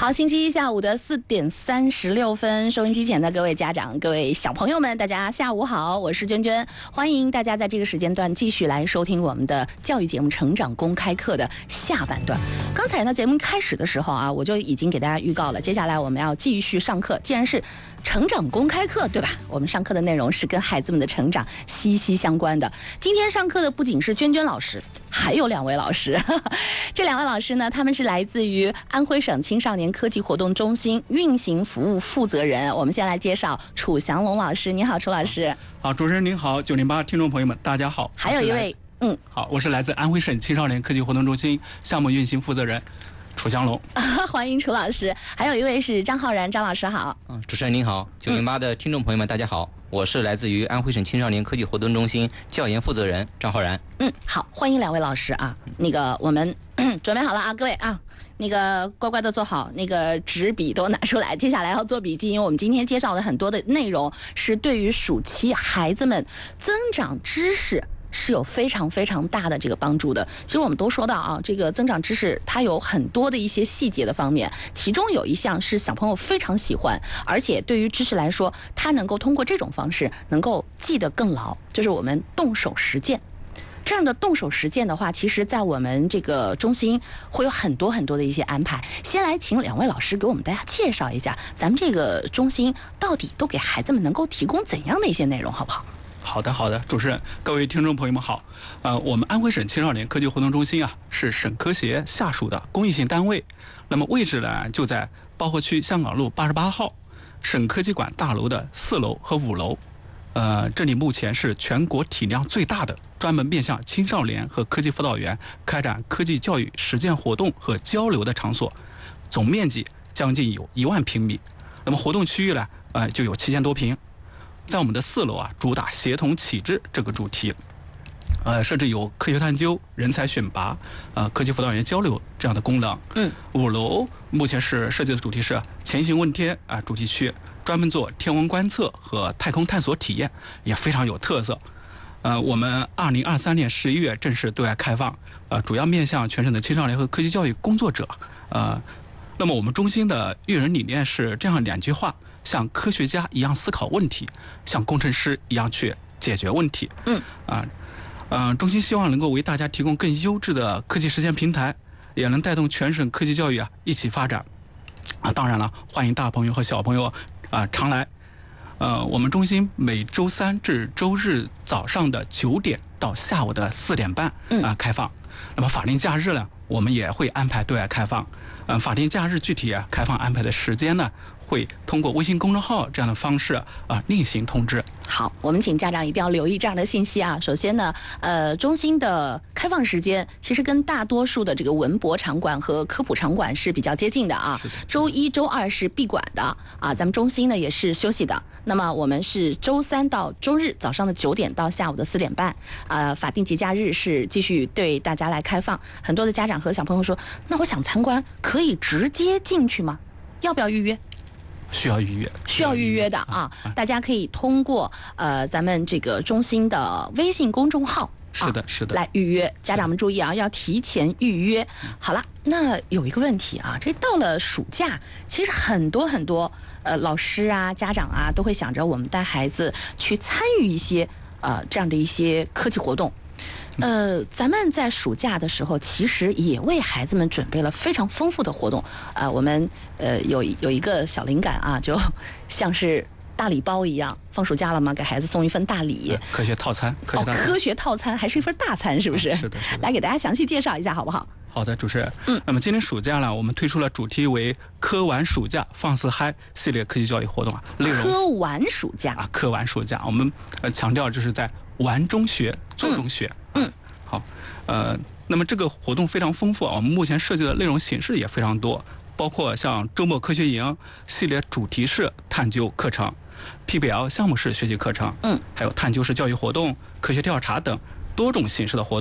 好，星期一下午的4点36分，收音机前的各位家长、各位小朋友们，大家下午好，我是娟娟，欢迎大家在这个时间段继续来收听我们的教育节目《成长公开课》的下半段。刚才呢，节目开始的时候啊，我就已经给大家预告了，接下来我们要继续上课。既然是成长公开课，对吧？我们上课的内容是跟孩子们的成长息息相关的。今天上课的不仅是娟娟老师，还有2位老师。这2位老师呢，他们是来自于安徽省青少年科技活动中心运行服务负责人。我们先来介绍楚祥龙老师。你好，楚老师。 好，主持人您好，908听众朋友们，大家好。 还有一位， 好，我是来自安徽省青少年科技活动中心项目运行负责人楚祥龙。 欢迎楚老师。还有一位是张浩然，张老师好。 主持人您好，908的听众朋友们，大家好，我是来自于安徽省青少年科技活动中心教研负责人张浩然。 好，欢迎2位老师啊。那个我们准备好了啊，各位啊，那个乖乖的坐好，那个纸笔都拿出来，接下来要做笔记，因为我们今天介绍了很多的内容，是对于暑期孩子们增长知识是有非常非常大的这个帮助的。其实我们都说到啊，这个增长知识它有很多的一些细节的方面，其中有一项是小朋友非常喜欢，而且对于知识来说，他能够通过这种方式能够记得更牢，就是我们动手实践。这样的动手实践的话，其实在我们这个中心会有很多很多的一些安排。先来请2位老师给我们大家介绍一下，咱们这个中心到底都给孩子们能够提供怎样的一些内容，好不好？ 好的，主持人，各位听众朋友们好。我们安徽省青少年科技活动中心啊，是省科协下属的公益性单位。那么位置呢，就在包河区香港路88号省科技馆大楼的4楼和5楼。这里目前是全国体量最大的专门面向青少年和科技辅导员开展科技教育实践活动和交流的场所，总面积将近有1万平米。那么活动区域呢，就有7000多平。在我们的4楼啊，主打协同启智这个主题，设置有科学探究、人才选拔、科技辅导员交流这样的功能。5楼目前是设计的主题是前行问天主题区，专门做天文观测和太空探索体验，也非常有特色。我们2023年11月正式对外开放，主要面向全省的青少年和科技教育工作者。那么我们中心的育人理念是这样2句话：像科学家一样思考问题，像工程师一样去解决问题。中心希望能够为大家提供更优质的科技实践平台，也能带动全省科技教育一起发展。当然了，欢迎大朋友和小朋友常来。我们中心每周3至周日早上的9点到下午的4点半开放。那么法定假日呢，我们也会安排对外开放。法定假日具体开放安排的时间呢，会通过微信公众号这样的方式另行通知。 好，我们请家长一定要留意这样的信息啊。首先呢，中心的开放时间其实跟大多数的这个文博场馆和科普场馆是比较接近的啊。周1、周2是闭馆的啊，咱们中心呢也是休息的。那么我们是周3到周日早上的9点到下午的4点半，法定节假日是继续对大家来开放。很多的家长和小朋友说，那我想参观，可以直接进去吗？要不要预约？ 需要预约， 需要预约的啊！大家可以通过咱们这个中心的微信公众号， 是的， 来预约。家长们注意啊，要提前预约。好了，那有一个问题啊，这到了暑假，其实很多老师啊、家长啊都会想着我们带孩子去参与一些这样的一些科技活动。咱们在暑假的时候，其实也为孩子们准备了非常丰富的活动。我们有一个小灵感啊，就像是大礼包一样，放暑假了嘛，给孩子送一份大礼。 科学套餐， 科学套餐还是一份大餐，是不是？ 是的。 来给大家详细介绍一下，好不好？ 好的，主持人。那么今年暑假呢，我们推出了主题为“科玩暑假放肆嗨”系列科技教育活动内容。 科玩暑假科玩暑假，我们强调就是在玩中学，做中学。好，那么这个活动非常丰富我们目前设计的内容形式也非常多，包括像周末科学营系列主题式探究课程、PBL 项目式学习课程，还有探究式教育活动、科学调查等多种形式的活动。